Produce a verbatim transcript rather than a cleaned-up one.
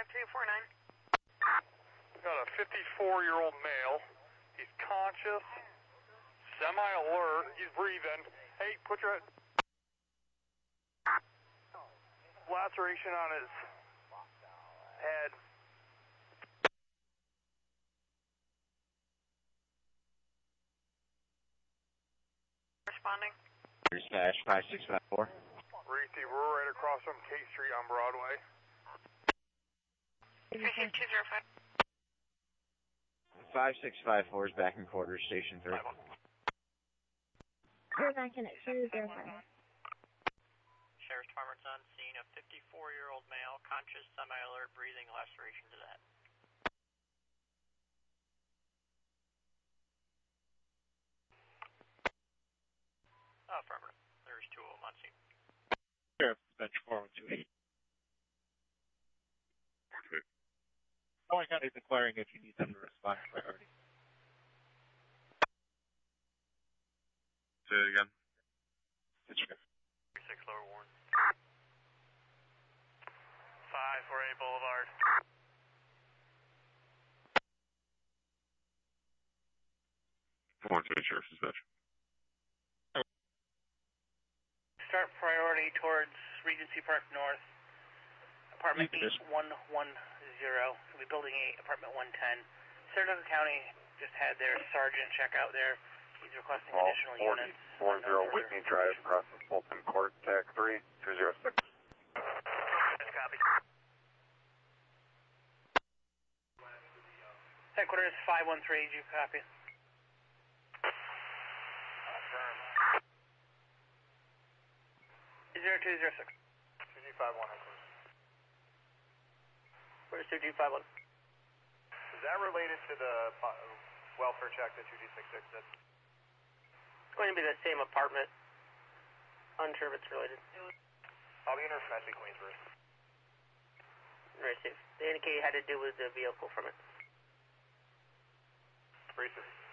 two four nine. Got a fifty-four-year-old male. He's conscious, semi-alert. He's breathing. Hey, put your laceration on his head. Responding. Dispatch five six five four. Reethy, we're right across from K Street on Broadway. three six two zero five. five six five four is back in quarters, station three. We're back in at two zero five. Sheriff's Department's on scene. A fifty-four-year-old male, conscious, semi-alert, breathing, laceration to the head. Oh, affirmative. There's two of them on scene. Sheriff, dispatch four one two eight. Calling County inquiring if you need them to respond to priority. Say it again. It's Sheriff. three six Lower Warren. five four eight Boulevard. four one two eight, Sheriff, dispatch. Start priority towards Regency Park North. Apartment eight one one zero. We'll be building eight, apartment one ten. Saratoga County just had their sergeant check out there. He's requesting Call additional units. four zero Whitney Drive, across from Fulton Court, Tag three two zero six. Copy. Headquarters five one three, do you copy? Affirm. zero two zero six. two G five one, headquarters. Where's two G five one? Is that related to the welfare check that two G six six did? It's going to be the same apartment. Unsure if it's related. I'll be in Metro Queensbury. Very safe. They indicated it had to do with the vehicle from it. Racist.